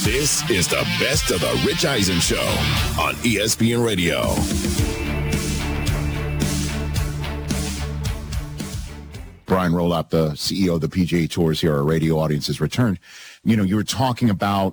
This is the best of the Rich Eisen Show on ESPN Radio. Brian Rolapp, the CEO of the PGA Tours here, our radio audience has returned. You know, you were talking about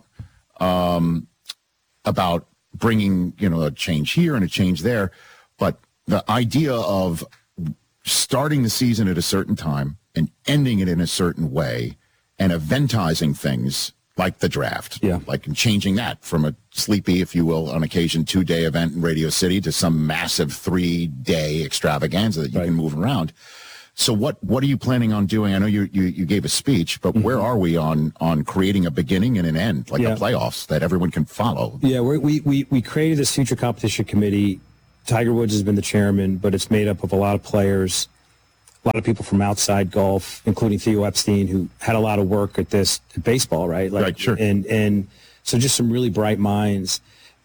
bringing, a change here and a change there, but the idea of starting the season at a certain time and ending it in a certain way and eventizing things like the draft, like changing that from a sleepy, if you will, on occasion 2-day event in Radio City to some massive 3-day extravaganza that you can move around. So what are you planning on doing? I know you gave a speech, but where are we on creating a beginning and an end, like a playoffs that everyone can follow? Yeah, we created this future competition committee. Tiger Woods has been the chairman, but it's made up of a lot of players, a lot of people from outside golf, including Theo Epstein, who had a lot of work at this at baseball, right? Right, sure. And so just some really bright minds.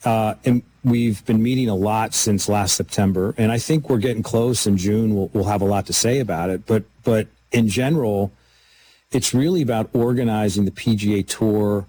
And we've been meeting a lot since last September, and I think we're getting close. In June, we'll have a lot to say about it. But in general, it's really about organizing the PGA Tour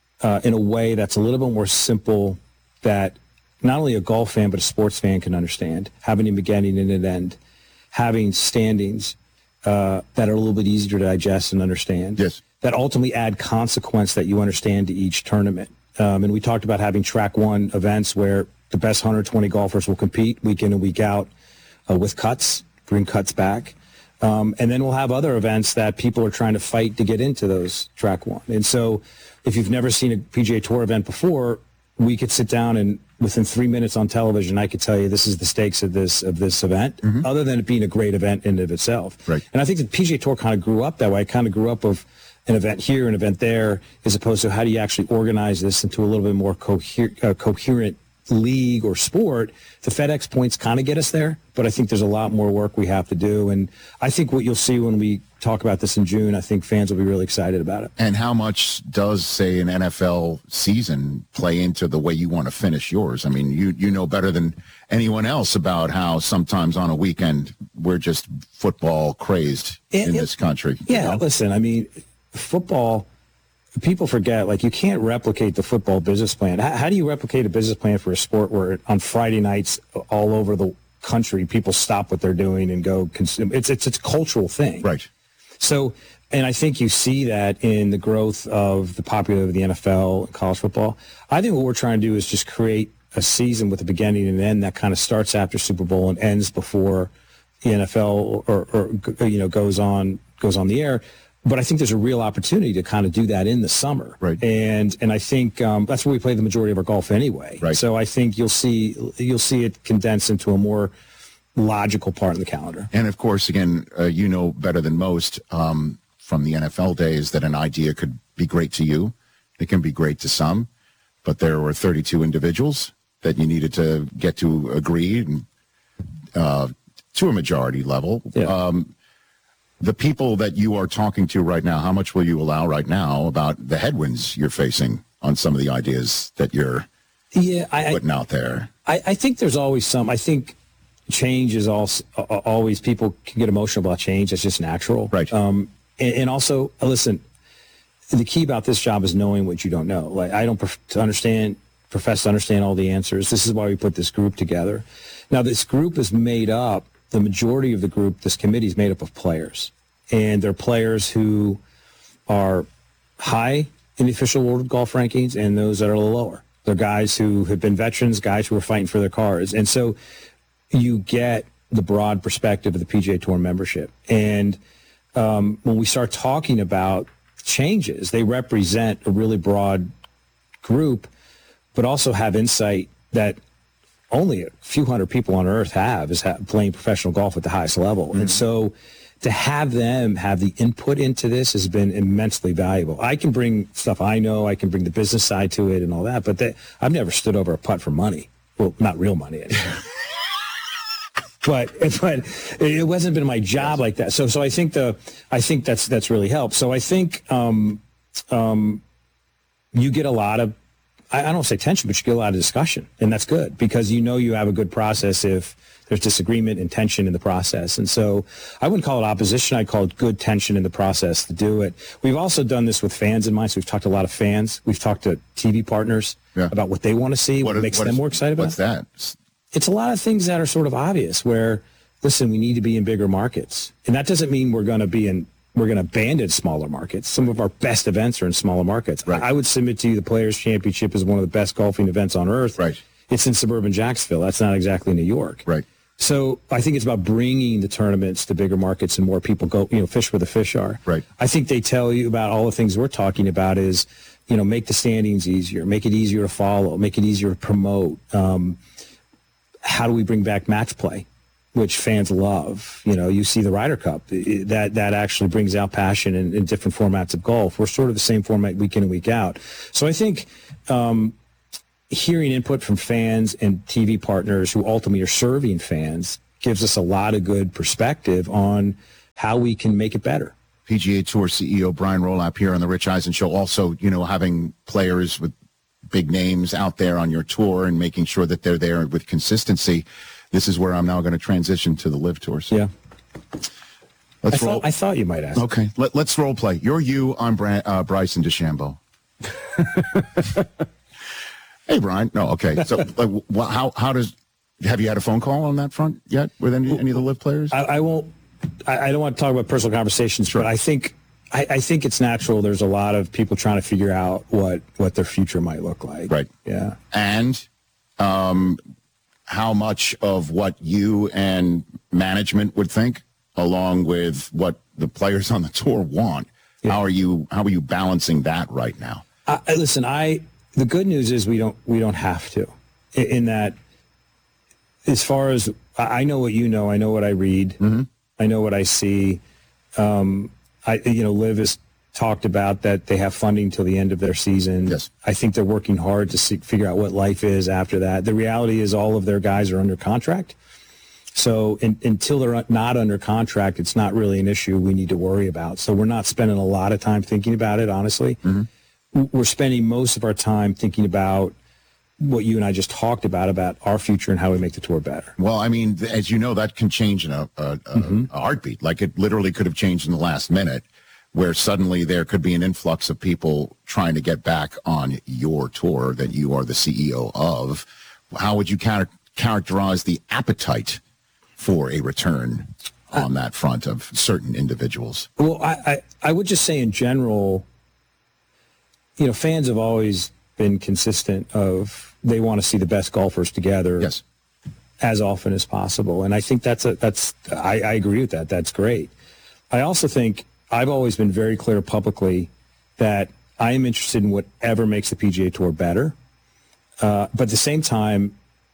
in a way that's a little bit more simple, that not only a golf fan but a sports fan can understand, having a beginning and an end, having standings that are a little bit easier to digest and understand, that ultimately add consequence that you understand to each tournament. And we talked about having track one events where the best 120 golfers will compete week in and week out with cuts, bring cuts back. And then we'll have other events that people are trying to fight to get into those track one. And so if you've never seen a PGA Tour event before, we could sit down and within 3 minutes on television, I could tell you this is the stakes of this event, other than it being a great event in and of itself. Right. And I think the PGA Tour kind of grew up that way. It kind of grew up of an event here, an event there, as opposed to how do you actually organize this into a little bit more coherent league or sport. The FedEx points kind of get us there, but I think there's a lot more work we have to do. And I think what you'll see when we talk about this in June, I think fans will be really excited about it. And how much does, say, an NFL season play into the way you want to finish yours? I mean, you know better than anyone else about how sometimes on a weekend we're just football crazed in this country. Yeah, listen, I mean, football, people forget, like, you can't replicate the football business plan. How do you replicate a business plan for a sport where on Friday nights all over the country people stop what they're doing and go consume? It's a cultural thing. Right. So, and I think you see that in the growth of the popularity of the NFL and college football. I think what we're trying to do is just create a season with a beginning and end that kind of starts after Super Bowl and ends before the NFL or goes on the air. But I think there's a real opportunity to kind of do that in the summer. Right. And I think that's where we play the majority of our golf anyway. Right. So I think you'll see it condensed into a more logical part of the calendar. And of course, again, you know better than most from the NFL days that an idea could be great to you. It can be great to some, but there were 32 individuals that you needed to get to agree to a majority level. Yeah. The people that you are talking to right now, how much will you allow right now about the headwinds you're facing on some of the ideas that you're putting out there? I think there's always some. I think change is always, people can get emotional about change. It's just natural. Right. And also, listen, the key about this job is knowing what you don't know. Like, I don't profess to understand all the answers. This is why we put this group together. Now, this group is made up, the majority of the group, this committee is made up of players. And they're players who are high in the official world golf rankings and those that are lower. They're guys who have been veterans, guys who are fighting for their cars. And so you get the broad perspective of the PGA Tour membership. And when we start talking about changes, they represent a really broad group, but also have insight that only a few hundred people on earth is playing professional golf at the highest level. Mm-hmm. And so to have them have the input into this has been immensely valuable. I can bring stuff I know, I can bring the business side to it and all that, but I've never stood over a putt for money. Well, not real money anyway. But it wasn't been my job like that. So I think that's really helped. So I think you get a lot of I don't say tension, but you get a lot of discussion, and that's good because you have a good process if there's disagreement and tension in the process. And so I wouldn't call it opposition. I'd call it good tension in the process to do it. We've also done this with fans in mind. So we've talked to a lot of fans. We've talked to TV partners about what they want to see, what makes them more excited about. What's that? It's a lot of things that are sort of obvious where, listen, we need to be in bigger markets. And that doesn't mean we're going to abandon smaller markets. Some of our best events are in smaller markets. Right. I would submit to you the Players Championship is one of the best golfing events on earth. Right. It's in suburban Jacksonville. That's not exactly New York. Right. So I think it's about bringing the tournaments to bigger markets and more people go, fish where the fish are. Right. I think they tell you about all the things we're talking about is, make the standings easier, make it easier to follow, make it easier to promote. How do we bring back match play, which fans love? You see the Ryder Cup, that actually brings out passion in different formats of golf. We're sort of the same format week in and week out. So I think hearing input from fans and TV partners who ultimately are serving fans gives us a lot of good perspective on how we can make it better. PGA Tour CEO Brian Rolap here on the Rich Eisen Show. Also, having players with big names out there on your tour and making sure that they're there with consistency. This is where I'm now going to transition to the Live Tours. Yeah. I thought you might ask. Okay, let's role play. You're you, I'm Bryson DeChambeau. Hey, Brian. No, okay. So, have you had a phone call on that front yet with any of the Live players? I won't. I don't want to talk about personal conversations, but I think it's natural. There's a lot of people trying to figure out what their future might look like. Right. Yeah. And how much of what you and management would think, along with what the players on the tour want. Yeah. How are you balancing that right now? Listen, the good news is we don't have to. In that, as far as I know what you know, I know what I read, mm-hmm. I know what I see. Liv has talked about that they have funding till the end of their season. Yes. I think they're working hard to figure out what life is after that. The reality is all of their guys are under contract. So until they're not under contract, it's not really an issue we need to worry about. So we're not spending a lot of time thinking about it, honestly. Mm-hmm. We're spending most of our time thinking about what you and I just talked about our future and how we make the tour better. Well, I mean, as you know, that can change in a heartbeat. Like it literally could have changed in the last minute, where suddenly there could be an influx of people trying to get back on your tour that you are the CEO of. How would you characterize the appetite for a return on that front of certain individuals? Well, I would just say in general, fans have always been consistent of they want to see the best golfers together. Yes. As often as possible. And I think I agree with that. That's great. I also think I've always been very clear publicly that I am interested in whatever makes the PGA Tour better. But at the same time,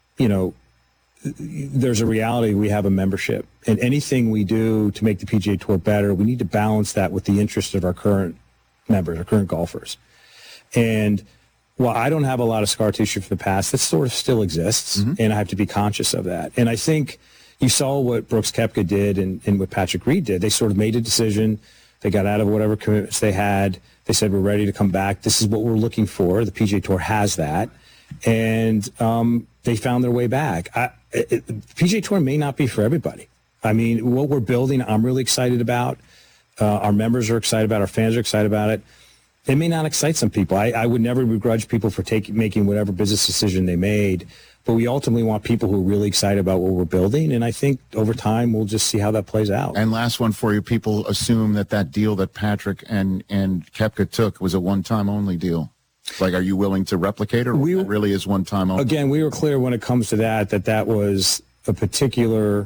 there's a reality. We have a membership, and anything we do to make the PGA Tour better, we need to balance that with the interest of our current members, our current golfers. And while I don't have a lot of scar tissue from the past, that sort of still exists, mm-hmm. and I have to be conscious of that. And I think you saw what Brooks Koepka did and what Patrick Reed did. They sort of made a decision. They got out of whatever commitments they had. They said, we're ready to come back. This is what we're looking for. The PGA Tour has that. And they found their way back. The PGA Tour may not be for everybody. I mean, what we're building, I'm really excited about. Our members are excited about it. Our fans are excited about it. It may not excite some people. I would never begrudge people for making whatever business decision they made, but we ultimately want people who are really excited about what we're building, and I think over time we'll just see how that plays out. And last one for you, people assume that deal that Patrick and Koepka took was a one-time only deal. Like, are you willing to replicate it, or it really is one-time only? Again, we were clear when it comes to that was a particular,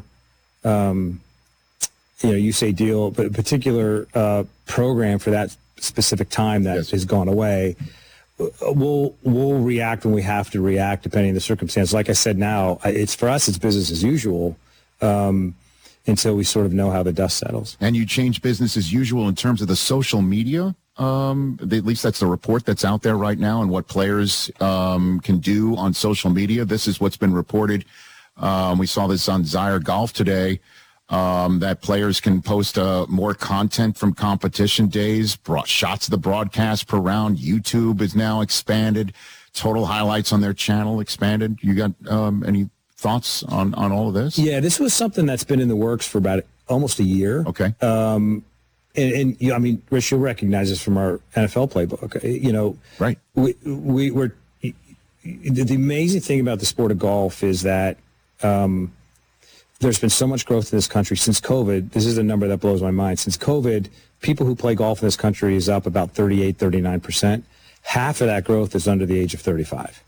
you say deal, but a particular program for that specific time that has gone away. We'll react when we have to react depending on the circumstance. Like I said, now it's for us, it's business as usual until we sort of know how the dust settles. And you change business as usual in terms of the social media. At least that's the report that's out there right now, and what players can do on social media. This is what's been reported. We saw this on Zaire Golf today. that players can post more content from competition days, shots of the broadcast per round. YouTube is now expanded. Total highlights on their channel expanded. You got any thoughts on all of this? Yeah, this was something that's been in the works for about almost a year. Okay. And I mean, Rich, you'll recognize this from our NFL playbook. Right. We're the amazing thing about the sport of golf is that there's been so much growth in this country since COVID. This is a number that blows my mind. Since COVID, people who play golf in this country is up about 38, 39%. Half of that growth is under the age of 35.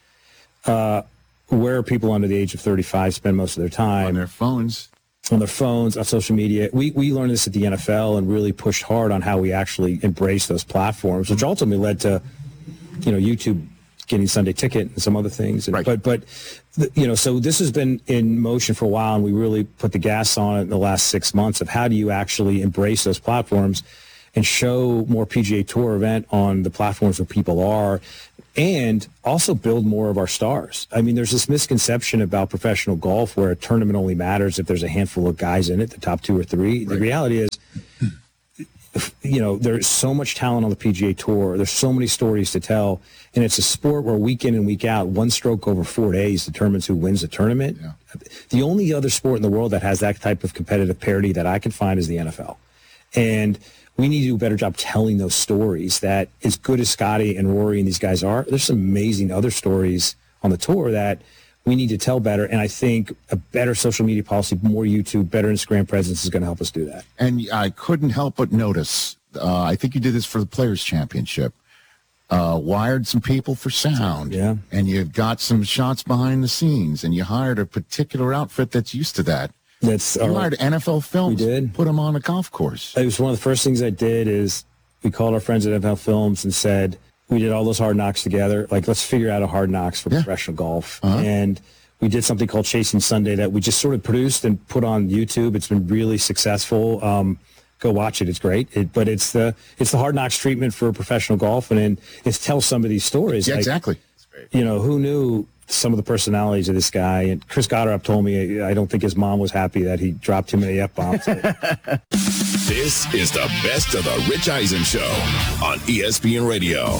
Where people under the age of 35 spend most of their time? On their phones. On their phones, on social media. We learned this at the NFL and really pushed hard on how we actually embrace those platforms, which ultimately led to, YouTube getting Sunday Ticket and some other things. Right. So this has been in motion for a while, and we really put the gas on it in the last 6 months of how do you actually embrace those platforms and show more PGA Tour event on the platforms where people are, and also build more of our stars. I mean, there's this misconception about professional golf where a tournament only matters if there's a handful of guys in it, the top 2 or 3. Right. The reality is, there's so much talent on the PGA Tour. There's so many stories to tell, and it's a sport where week in and week out, one stroke over 4 days determines who wins the tournament. Yeah. The only other sport in the world that has that type of competitive parity that I can find is the NFL. And we need to do a better job telling those stories that as good as Scotty and Rory and these guys are, there's some amazing other stories on the tour that we need to tell better. And I think a better social media policy, more YouTube, better Instagram presence is going to help us do that. And I couldn't help but notice, I think you did this for the Players' Championship, wired some people for sound. Yeah. And you've got some shots behind the scenes, and you hired a particular outfit that's used to that. You hired NFL Films. We did. Put them on a golf course. It was one of the first things I did is we called our friends at NFL Films and said, we did all those hard knocks together. Like, let's figure out a hard knocks for professional golf. Uh-huh. And we did something called Chasing Sunday that we just sort of produced and put on YouTube. It's been really successful. Go watch it. It's great. But it's the hard knocks treatment for professional golf. And it's tell some of these stories. Yeah, exactly. That's great. Who knew some of the personalities of this guy? And Chris Goddard told me I don't think his mom was happy that he dropped too many F-bombs. This is the best of the Rich Eisen Show on ESPN Radio.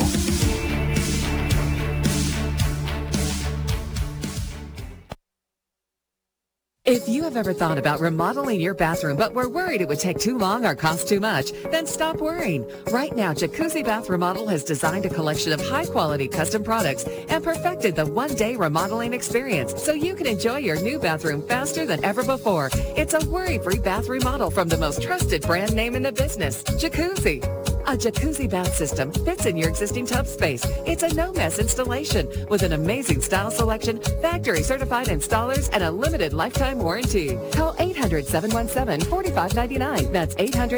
If you have ever thought about remodeling your bathroom but were worried it would take too long or cost too much, then stop worrying. Right now, Jacuzzi Bath Remodel has designed a collection of high-quality custom products and perfected the one-day remodeling experience so you can enjoy your new bathroom faster than ever before. It's a worry-free bath remodel from the most trusted brand name in the business, Jacuzzi. A jacuzzi bath system fits in your existing tub space. It's a no-mess installation with an amazing style selection, factory-certified installers, and a limited lifetime warranty. Call 800-717-4599. That's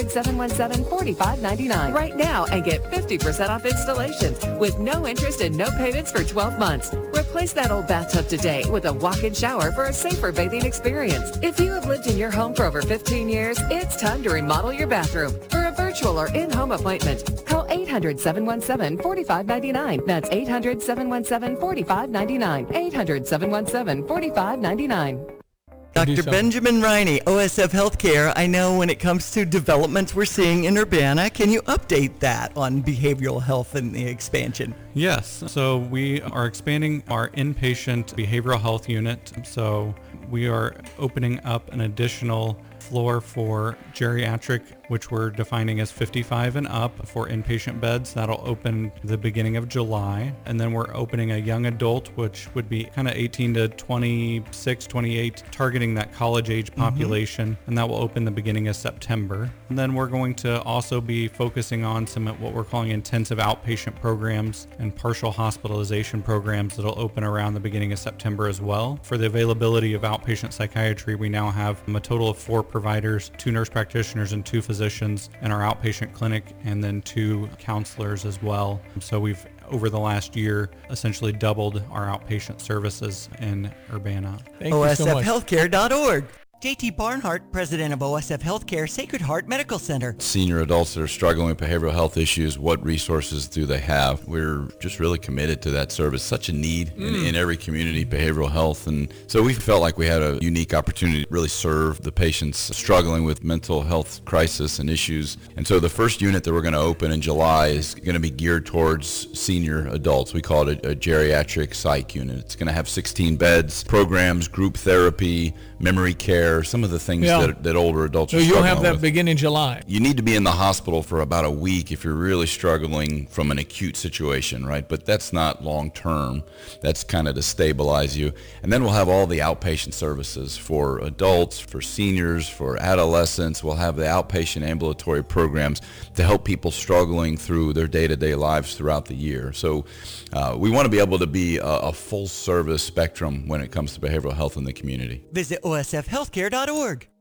800-717-4599 right now and get 50% off installations with no interest and no payments for 12 months. Replace that old bathtub today with a walk-in shower for a safer bathing experience. If you have lived in your home for over 15 years, it's time to remodel your bathroom. For a virtual or in-home appointment, call 800-717-4599. That's 800-717-4599. 800-717-4599. Dr. Benjamin Riney, OSF Healthcare. I know when it comes to developments we're seeing in Urbana, can you update that on behavioral health and the expansion? Yes. So we are expanding our inpatient behavioral health unit. So we are opening up an additional floor for geriatric, which we're defining as 55 and up for inpatient beds. That'll open the beginning of July. And then we're opening a young adult, which would be kind of 18 to 26, 28, targeting that college age population. And that will open the beginning of September. And then we're going to also be focusing on some of what we're calling intensive outpatient programs and partial hospitalization programs that'll open around the beginning of September as well. For the availability of outpatient psychiatry, we now have a total of 4 providers, 2 nurse practitioners and 2 physicians in our outpatient clinic, and then 2 counselors as well. So we've, over the last year, essentially doubled our outpatient services in Urbana. OSFhealthcare.org. JT Barnhart, president of OSF Healthcare Sacred Heart Medical Center. Senior adults that are struggling with behavioral health issues, what resources do they have? We're just really committed to that service. Such a need in every community, behavioral health. And so we felt like we had a unique opportunity to really serve the patients struggling with mental health crisis and issues. And so the first unit that we're going to open in July is going to be geared towards senior adults. We call it a geriatric psych unit. It's going to have 16 beds, programs, group therapy, memory care, some of the things that older adults are struggling with. So you'll have that begin in July. You need to be in the hospital for about a week if you're really struggling from an acute situation, right? But that's not long term. That's kind of to stabilize you. And then we'll have all the outpatient services for adults, for seniors, for adolescents. We'll have the outpatient ambulatory programs to help people struggling through their day-to-day lives throughout the year. So we want to be able to be a full service spectrum when it comes to behavioral health in the community. Visit osfhealthcare.org.